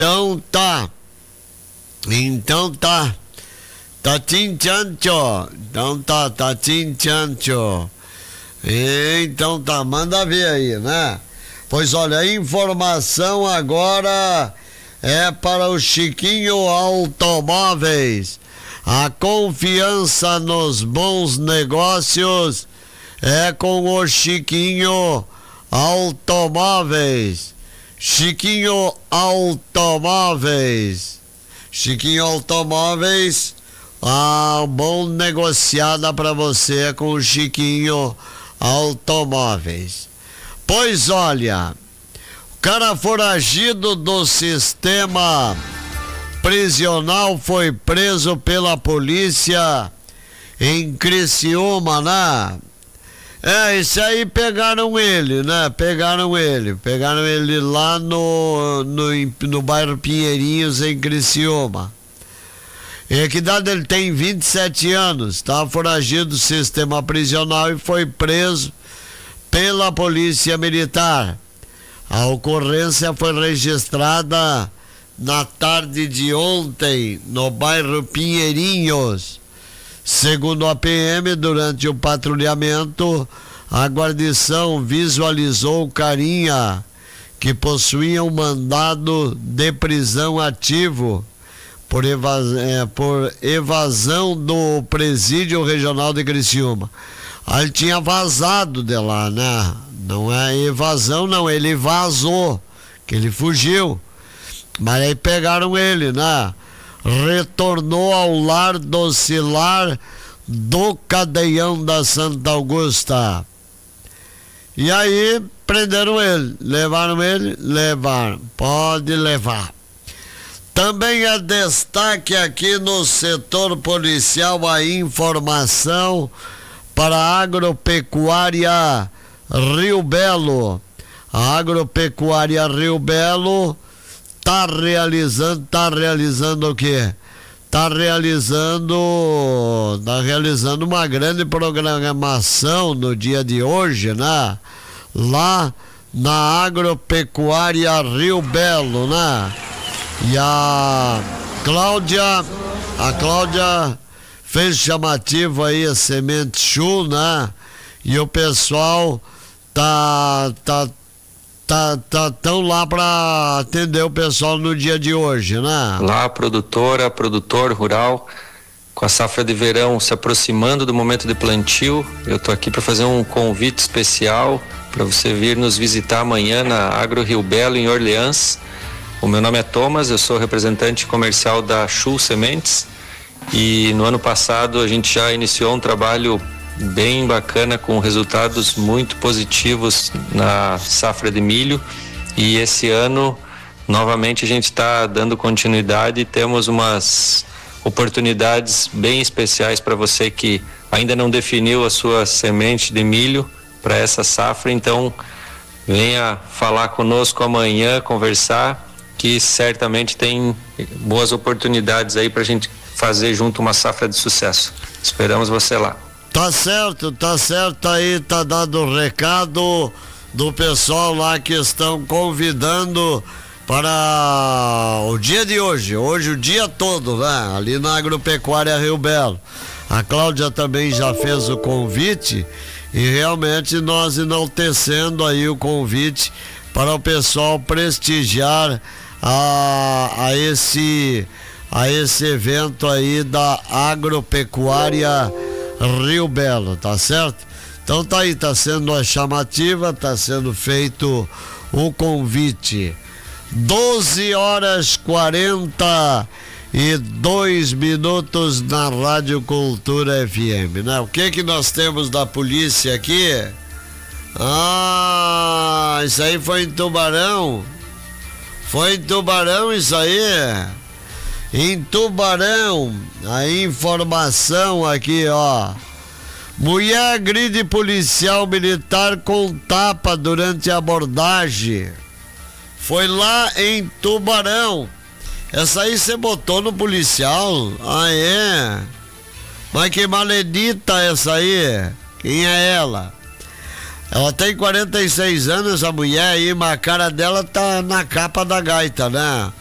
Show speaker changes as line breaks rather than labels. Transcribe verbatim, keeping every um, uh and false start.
Então tá. Então tá. Tá tchan-tchan. Então tá, tá tchan-tchan. Então tá, manda ver aí, né? Pois olha, a informação agora é para o Chiquinho Automóveis. A confiança nos bons negócios é com o Chiquinho Automóveis. Chiquinho Automóveis. Chiquinho Automóveis, ah, bom negociada para você com o Chiquinho Automóveis. Pois olha, o cara foragido do sistema prisional foi preso pela polícia em Criciúma, né? É, isso aí pegaram ele, né? Pegaram ele, pegaram ele lá no, no, no bairro Pinheirinhos, em Criciúma. Em que idade ele tem? vinte e sete anos, está foragido do sistema prisional e foi preso pela polícia militar. A ocorrência foi registrada na tarde de ontem, no bairro Pinheirinhos. Segundo a P M, durante o patrulhamento, a guarnição visualizou o carinha que possuía um mandado de prisão ativo por, evas, é, por evasão do presídio regional de Criciúma. Aí ele tinha vazado de lá, né? Não é evasão, não, ele vazou, que ele fugiu. Mas aí pegaram ele, né? Retornou ao lar docilar do Cadeião da Santa Augusta. E aí prenderam ele. Levaram ele? Levaram. Pode levar. Também é destaque aqui no setor policial a informação para a agropecuária Rio Belo. A agropecuária Rio Belo Tá realizando, tá realizando o quê? Tá realizando, tá realizando uma grande programação no dia de hoje, né? Lá na agropecuária Rio Belo, né? E a Cláudia, a Cláudia fez chamativo aí a Semente Chu, né? E o pessoal tá, tá, Tá, tá, tão lá para atender o pessoal no dia de hoje, né?
Lá, produtora, produtor rural, com a safra de verão se aproximando do momento de plantio, eu tô aqui para fazer um convite especial para você vir nos visitar amanhã na Agro Rio Belo, em Orleans. O meu nome é Thomas, eu sou representante comercial da Chu Sementes e no ano passado a gente já iniciou um trabalho bem bacana, com resultados muito positivos na safra de milho, e esse ano novamente a gente está dando continuidade e temos umas oportunidades bem especiais para você que ainda não definiu a sua semente de milho para essa safra. Então venha falar conosco amanhã, conversar, que certamente tem boas oportunidades aí para a gente fazer junto uma safra de sucesso. Esperamos você lá.
Tá certo, tá certo aí, tá dado o recado do pessoal lá que estão convidando para o dia de hoje, hoje o dia todo, né? Ali na agropecuária Rio Belo. A Cláudia também já fez o convite e realmente nós enaltecendo aí o convite para o pessoal prestigiar a, a, esse, a esse evento aí da agropecuária Rio Belo, tá certo? Então tá aí, tá sendo a chamativa, tá sendo feito o convite. doze horas quarenta e dois minutos na Rádio Cultura F M, né? O que que nós temos da polícia aqui? Ah, isso aí foi em Tubarão. Foi em Tubarão isso aí? Em Tubarão, a informação aqui, ó. Mulher agride policial militar com tapa durante a abordagem. Foi lá em Tubarão. Essa aí você botou no policial? Ah, é? Mas que maledita essa aí? Quem é ela? Ela tem quarenta e seis anos, a mulher aí, mas a cara dela tá na capa da gaita, né?